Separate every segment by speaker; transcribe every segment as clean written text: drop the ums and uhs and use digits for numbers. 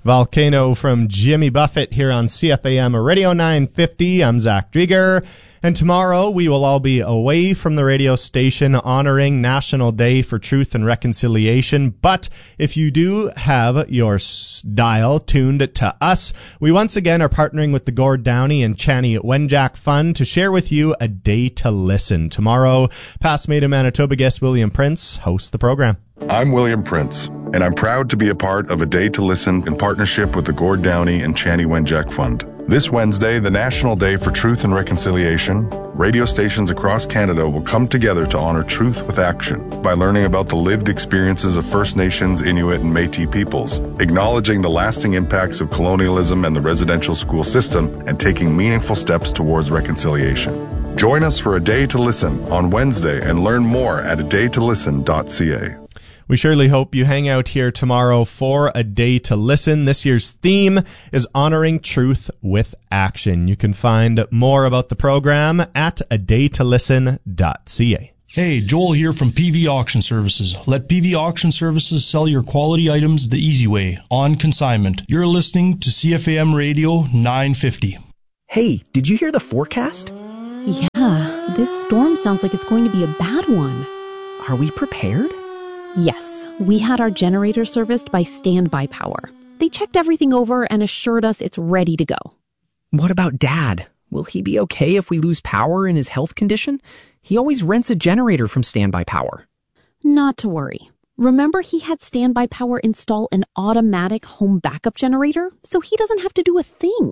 Speaker 1: Volcano from Jimmy Buffett here on CFAM Radio 950. I'm Zach Drieger. And tomorrow we will all be away from the radio station honoring National Day for Truth and Reconciliation. But if you do have your dial tuned to us, we once again are partnering with the Gord Downey and Chanie Wenjack Fund to share with you a day to listen. Tomorrow, past Made in Manitoba guest William Prince hosts the program.
Speaker 2: I'm William Prince, and I'm proud to be a part of A Day to Listen in partnership with the Gord Downey and Chanie Wenjack Fund. This Wednesday, the National Day for Truth and Reconciliation, radio stations across Canada will come together to honor truth with action by learning about the lived experiences of First Nations, Inuit, and Métis peoples, acknowledging the lasting impacts of colonialism and the residential school system, and taking meaningful steps towards reconciliation. Join us for A Day to Listen on Wednesday and learn more at adaytolisten.ca.
Speaker 1: We surely hope you hang out here tomorrow for A Day to Listen. This year's theme is Honoring Truth with Action. You can find more about the program at adaytolisten.ca.
Speaker 3: Hey, Joel here from PV Auction Services. Let PV Auction Services sell your quality items the easy way, on consignment. You're listening to CFAM Radio 950.
Speaker 4: Hey, did you hear the forecast?
Speaker 5: Yeah, this storm sounds like it's going to be a bad one.
Speaker 4: Are we prepared?
Speaker 5: Yes, we had our generator serviced by Standby Power. They checked everything over and assured us it's ready to go.
Speaker 4: What about Dad? Will he be okay if we lose power in his health condition? He always rents a generator from Standby Power.
Speaker 5: Not to worry. Remember, he had Standby Power install an automatic home backup generator, so he doesn't have to do a thing.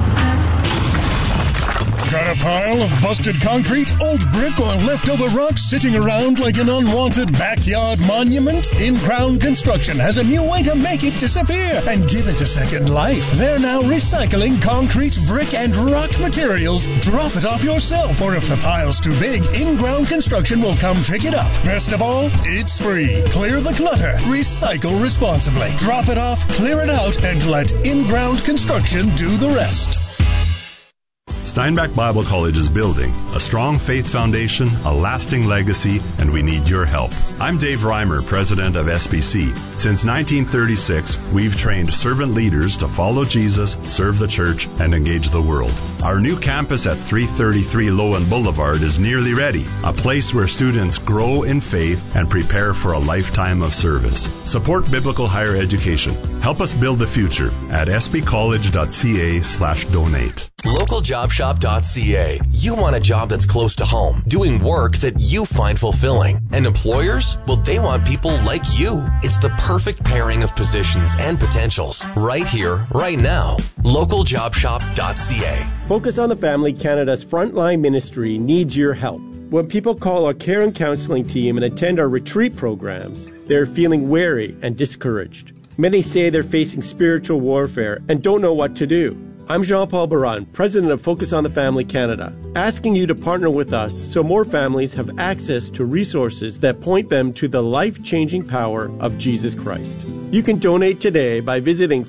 Speaker 6: Got a pile of busted concrete, old brick, or leftover rocks sitting around like an unwanted backyard monument? In-Crown Construction has a new way to make it disappear and give it a second life. They're now recycling concrete, brick, and rock materials. Drop it off yourself, or if the pile's too big, In-Crown Construction will come pick it up. Best of all, it's free. Clear the clutter. Recycle responsibly. Drop it off, clear it out, and let In-Ground Construction do the rest.
Speaker 7: Steinbach Bible College is building a strong faith foundation, a lasting legacy, and we need your help. I'm Dave Reimer, president of SBC. Since 1936, we've trained servant leaders to follow Jesus, serve the church, and engage the world. Our new campus at 333 Lowen Boulevard is nearly ready, a place where students grow in faith and prepare for a lifetime of service. Support biblical higher education. Help us build the future at sbcollege.ca/donate.
Speaker 8: LocalJobShop.ca. You want a job that's close to home, doing work that you find fulfilling. And employers? Well, they want people like you. It's the perfect pairing of positions and potentials. Right here, right now. LocalJobShop.ca.
Speaker 9: Focus on the Family Canada's frontline ministry needs your help. When people call our care and counseling team and attend our retreat programs, they're feeling weary and discouraged. Many say they're facing spiritual warfare and don't know what to do. I'm Jean-Paul Baran, president of Focus on the Family Canada, asking you to partner with us so more families have access to resources that point them to the life-changing power of Jesus Christ. You can donate today by visiting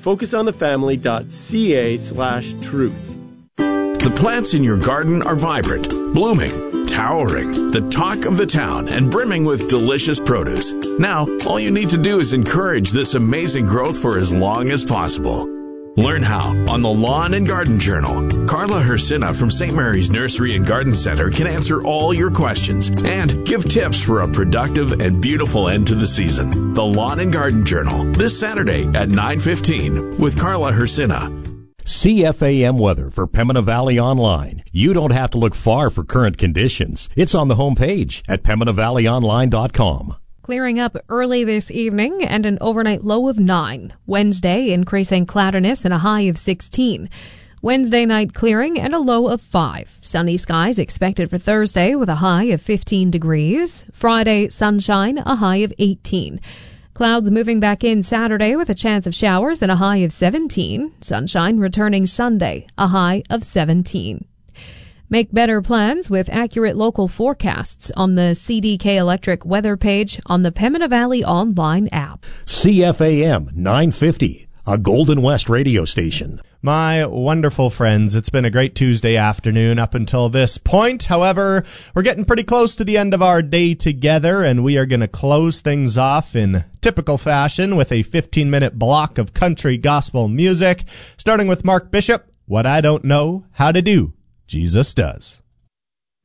Speaker 9: focusonthefamily.ca/truth.
Speaker 10: The plants in your garden are vibrant, blooming, towering, the talk of the town, and brimming with delicious produce. Now, all you need to do is encourage this amazing growth for as long as possible. Learn how on the Lawn and Garden Journal. Carla Hersina from St. Mary's Nursery and Garden Center can answer all your questions and give tips for a productive and beautiful end to the season. The Lawn and Garden Journal, this Saturday at 9:15 with Carla Hersina.
Speaker 11: CFAM weather for Pembina Valley Online. You don't have to look far for current conditions. It's on the homepage at PembinaValleyOnline.com.
Speaker 12: Clearing up early this evening and an overnight low of 9. Wednesday, increasing cloudiness and a high of 16. Wednesday night clearing and a low of 5. Sunny skies expected for Thursday with a high of 15 degrees. Friday, sunshine, a high of 18. Clouds moving back in Saturday with a chance of showers and a high of 17. Sunshine returning Sunday, a high of 17. Make better plans with accurate local forecasts on the CDK Electric weather page on the Pembina Valley Online app.
Speaker 11: CFAM 950, a Golden West radio station.
Speaker 1: My wonderful friends, it's been a great Tuesday afternoon up until this point. However, we're getting pretty close to the end of our day together, and we are going to close things off in typical fashion with a 15-minute block of country gospel music, starting with Mark Bishop, What I Don't Know How to Do, Jesus Does.